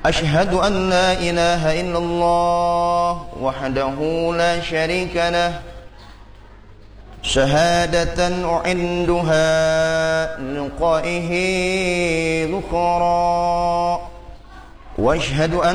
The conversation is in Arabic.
أشهد أن لا إله إلا الله وحده لا شريك له شهادة أعندها لقائه ذكرا وأشهد